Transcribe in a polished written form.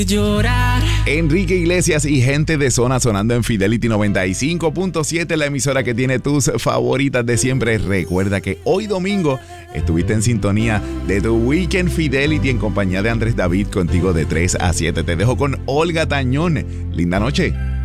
Llorar. Enrique Iglesias y gente de zona sonando en Fidelity 95.7, la emisora que tiene tus favoritas de siempre. Recuerda que hoy domingo estuviste en sintonía de The Weekend Fidelity en compañía de Andrés David, contigo de 3 a 7. Te dejo con Olga Tañón. Linda noche.